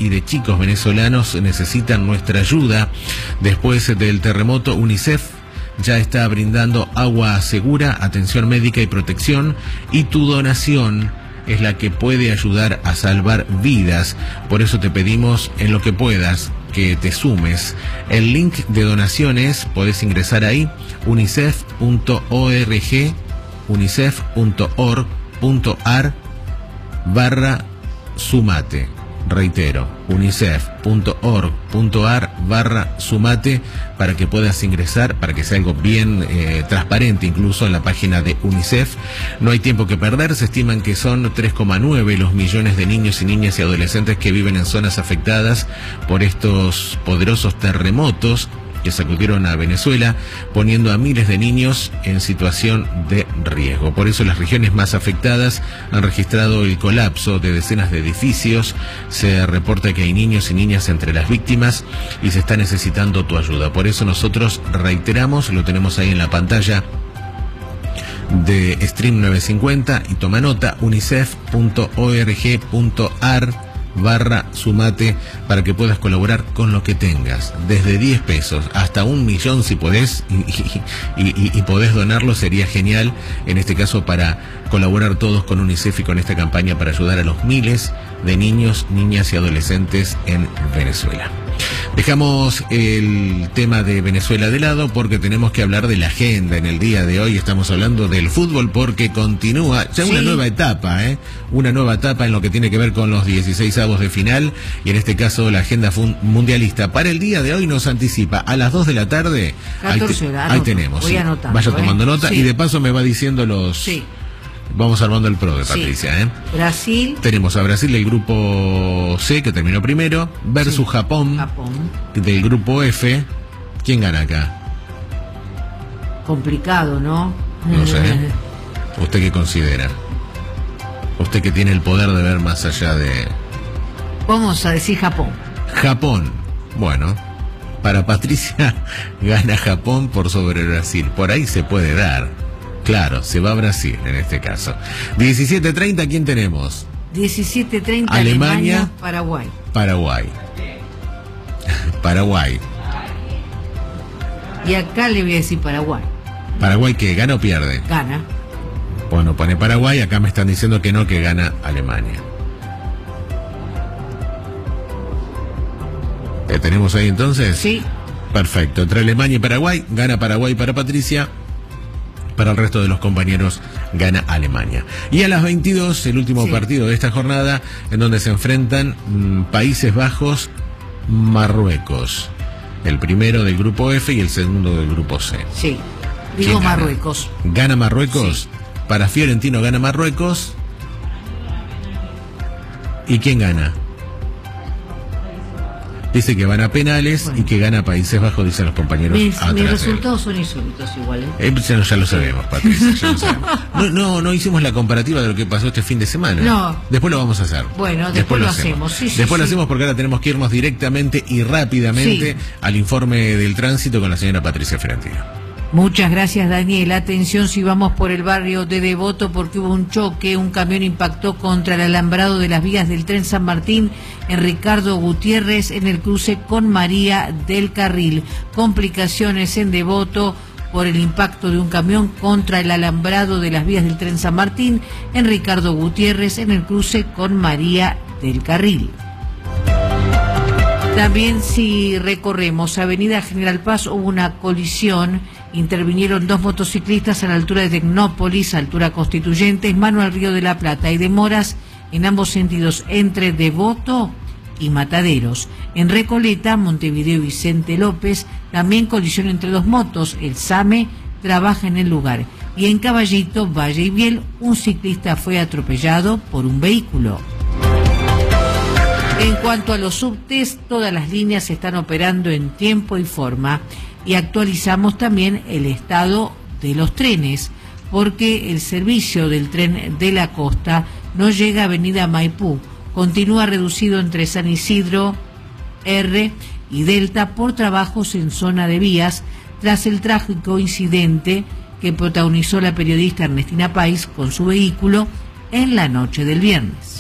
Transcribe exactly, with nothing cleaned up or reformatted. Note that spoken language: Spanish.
y de chicos venezolanos necesitan nuestra ayuda. Después del terremoto, UNICEF ya está brindando agua segura, atención médica y protección, y tu donación es la que puede ayudar a salvar vidas. Por eso te pedimos, en lo que puedas, que te sumes. El link de donaciones, podés ingresar ahí, unicef punto org, unicef punto org punto ar barra sumate. Reitero, unicef punto org punto ar barra sumate, para que puedas ingresar, para que sea algo bien eh, transparente incluso en la página de UNICEF. No hay tiempo que perder. Se estiman que son tres coma nueve los millones de niños y niñas y adolescentes que viven en zonas afectadas por estos poderosos terremotos que sacudieron a Venezuela, poniendo a miles de niños en situación de riesgo. Por eso las regiones más afectadas han registrado el colapso de decenas de edificios. Se reporta que hay niños y niñas entre las víctimas y se está necesitando tu ayuda. Por eso nosotros reiteramos, lo tenemos ahí en la pantalla de Stream novecientos cincuenta, y toma nota, unicef punto org punto ar barra sumate, para que puedas colaborar con lo que tengas, desde diez pesos hasta un millón si podés, y, y, y, y podés donarlo, sería genial, en este caso para colaborar todos con UNICEF y con esta campaña para ayudar a los miles de niños, niñas y adolescentes en Venezuela. Dejamos el tema de Venezuela de lado porque tenemos que hablar de la agenda en el día de hoy. Estamos hablando del fútbol porque continúa ya sí. una nueva etapa, ¿eh? Una nueva etapa en lo que tiene que ver con los dieciseisavos de final, y en este caso la agenda mundialista para el día de hoy nos anticipa a las dos de la tarde. catorce horas, ahí, te, ahí tenemos. Voy sí. anotando, Vaya tomando ¿eh? nota, sí. y de paso me va diciendo los... Sí. Vamos armando el pro de Patricia, sí. ¿eh? Brasil. Tenemos a Brasil del grupo C, que terminó primero, versus sí. Japón, Japón del grupo F. ¿Quién gana acá? Complicado, ¿no? No sé. ¿Usted qué considera? Usted que tiene el poder de ver más allá de... Vamos a decir Japón. Japón. Bueno, para Patricia gana Japón por sobre Brasil. Por ahí se puede dar. Claro, se va a Brasil en este caso. diecisiete treinta, ¿quién tenemos? diecisiete treinta, Alemania, Alemania, Paraguay. Paraguay. Paraguay. Y acá le voy a decir Paraguay. ¿Paraguay qué? ¿Gana o pierde? Gana. Bueno, pone Paraguay, acá me están diciendo que no, que gana Alemania. ¿Te tenemos ahí entonces? Sí. Perfecto, entre Alemania y Paraguay, gana Paraguay para Patricia. Para el resto de los compañeros gana Alemania. Y a las veintidós, el último sí. partido de esta jornada, en donde se enfrentan mmm, Países Bajos, Marruecos. El primero del grupo F y el segundo del grupo C. Sí, digo Marruecos. ¿Gana Marruecos? Sí. Para Fiorentino gana Marruecos. ¿Y quién gana? Dice que van a penales, bueno, y que gana Países Bajos, dicen los compañeros. Mis, mis resultados son insólitos iguales. Eh, ya, ya lo sabemos, Patricia, ya lo sabemos. No, no, no hicimos la comparativa de lo que pasó este fin de semana. No. Después lo vamos a hacer. Bueno, después, después lo hacemos. hacemos. Sí, sí, después sí. lo hacemos porque ahora tenemos que irnos directamente y rápidamente sí. al informe del tránsito con la señora Patricia Fiorentino. Muchas gracias, Daniel. Atención si vamos por el barrio de Devoto, porque hubo un choque, un camión impactó contra el alambrado de las vías del tren San Martín en Ricardo Gutiérrez en el cruce con María del Carril. Complicaciones en Devoto por el impacto de un camión contra el alambrado de las vías del tren San Martín en Ricardo Gutiérrez en el cruce con María del Carril. También si recorremos Avenida General Paz hubo una colisión, intervinieron dos motociclistas a la altura de Tecnópolis, altura Constituyentes, mano al Río de la Plata. Hay demoras en ambos sentidos entre Devoto y Mataderos. En Recoleta, Montevideo y Vicente López, también colisión entre dos motos, el SAME trabaja en el lugar. Y en Caballito, Valle y Biel, un ciclista fue atropellado por un vehículo. En cuanto a los subtes, todas las líneas están operando en tiempo y forma, y actualizamos también el estado de los trenes, porque el servicio del tren de la costa no llega a Avenida Maipú, continúa reducido entre San Isidro, R y Delta por trabajos en zona de vías, tras el trágico incidente que protagonizó la periodista Ernestina Pais con su vehículo en la noche del viernes.